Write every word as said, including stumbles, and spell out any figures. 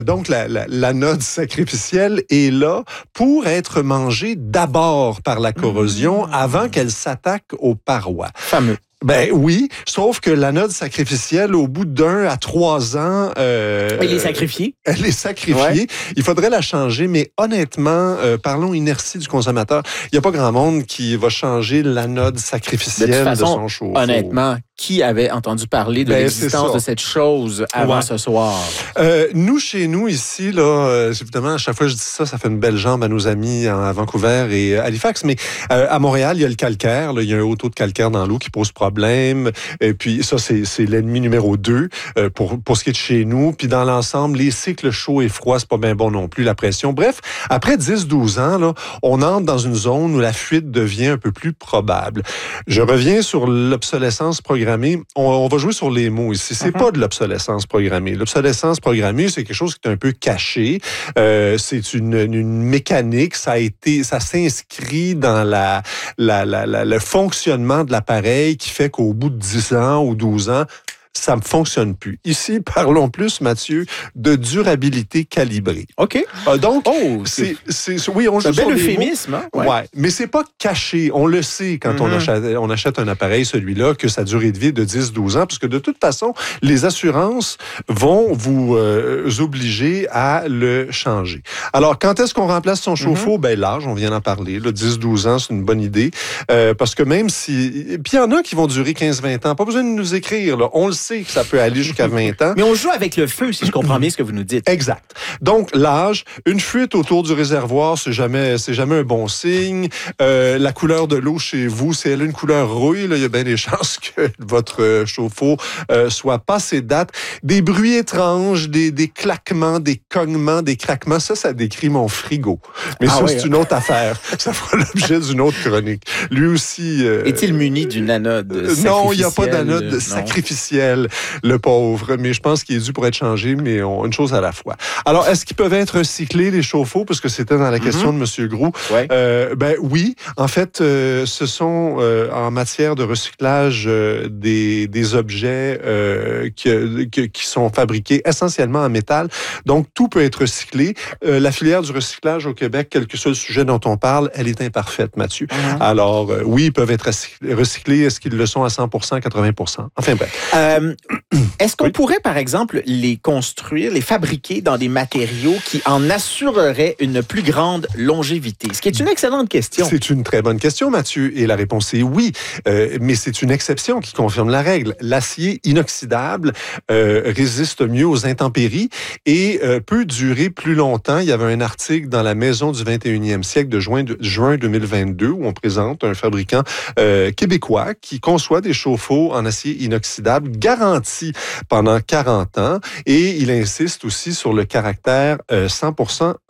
Donc, la, la, l'anode sacrificielle est là pour être mangée d'abord par la corrosion mmh. avant qu'elle s'attaque aux parois. Fameux. Ben oui, sauf que l'anode sacrificielle, au bout d'un à trois ans... Euh, elle est sacrifiée. Elle est sacrifiée. Ouais. Il faudrait la changer, mais honnêtement, euh, parlons inertie du consommateur. Il n'y a pas grand monde qui va changer l'anode sacrificielle de, façon, de son chauffe-eau. Honnêtement, qui avait entendu parler de ben, l'existence de cette chose avant ouais. ce soir? Euh, nous, chez nous, ici, là, euh, évidemment, à chaque fois que je dis ça, ça fait une belle jambe à nos amis à Vancouver et à Halifax, mais euh, à Montréal, il y a le calcaire. Là, il y a un haut taux de calcaire dans l'eau qui pose problème. Et puis ça, c'est, c'est l'ennemi numéro deux euh, pour, pour ce qui est de chez nous. Puis dans l'ensemble, les cycles chauds et froids, c'est pas bien bon non plus, la pression. Bref, après dix douze ans, là, on entre dans une zone où la fuite devient un peu plus probable. Je reviens sur l'obsolescence programmée. On, on va jouer sur les mots ici. C'est uh-huh. pas de l'obsolescence programmée. L'obsolescence programmée, c'est quelque chose qui est un peu caché. Euh, c'est une, une mécanique. Ça a été, ça s'inscrit dans la, la, la, la, le fonctionnement de l'appareil qui fait qu'au bout de dix ans ou douze ans, ça ne fonctionne plus. Ici, parlons plus, Mathieu, de durabilité calibrée. OK. Euh, donc, oh, c'est, c'est, c'est, oui, on c'est joue un bel sur euphémisme. Hein? Ouais. ouais, mais c'est pas caché. On le sait quand mm-hmm. on, achète, on achète un appareil, celui-là, que sa durée de vie est de dix douze ans, parce que de toute façon, les assurances vont vous euh, obliger à le changer. Alors, quand est-ce qu'on remplace son chauffe-eau? Mm-hmm. Ben, l'âge, on vient d'en parler. Là, dix douze ans, c'est une bonne idée. Euh, parce que même si... Puis il y en a qui vont durer quinze vingt ans. Pas besoin de nous écrire. Là. On le sait que ça peut aller jusqu'à vingt ans. Mais on joue avec le feu, si je comprends bien ce que vous nous dites. Exact. Donc, l'âge, une fuite autour du réservoir, c'est jamais, c'est jamais un bon signe. Euh, la couleur de l'eau chez vous, si elle a une couleur rouille, là, il y a bien des chances que votre chauffe-eau euh, soit passé date. Des bruits étranges, des, des claquements, des cognements, des craquements, ça, ça décrit mon frigo. Mais ah ça, oui, c'est hein? une autre affaire. Ça fera l'objet d'une autre chronique. Lui aussi... Euh, Est-il muni d'une anode sacrificielle? Non, il n'y a pas d'anode sacrificielle. Le pauvre, mais je pense qu'il est dû pour être changé, mais on, une chose à la fois. Alors, est-ce qu'ils peuvent être recyclés, les chauffe-eau, parce que c'était dans la question mm-hmm. de M. Groux? Ouais. Euh, ben oui, en fait, euh, ce sont euh, en matière de recyclage euh, des, des objets euh, qui, qui, qui sont fabriqués essentiellement en métal. Donc, tout peut être recyclé. Euh, la filière du recyclage au Québec, quel que soit le sujet dont on parle, elle est imparfaite, Mathieu. Mm-hmm. Alors, euh, oui, ils peuvent être recyclés. Est-ce qu'ils le sont à cent pour cent, quatre-vingts pour cent? Enfin, bref. Euh, Est-ce qu'on oui. pourrait, par exemple, les construire, les fabriquer dans des matériaux qui en assureraient une plus grande longévité? Ce qui est une excellente question. C'est une très bonne question, Mathieu, et la réponse est oui. Euh, mais c'est une exception qui confirme la règle. L'acier inoxydable euh, résiste mieux aux intempéries et euh, peut durer plus longtemps. Il y avait un article dans la Maison du vingt et unième siècle de juin, de, juin deux mille vingt-deux où on présente un fabricant euh, québécois qui conçoit des chauffe-eau en acier inoxydable garantis pendant quarante ans et il insiste aussi sur le caractère euh, cent pour cent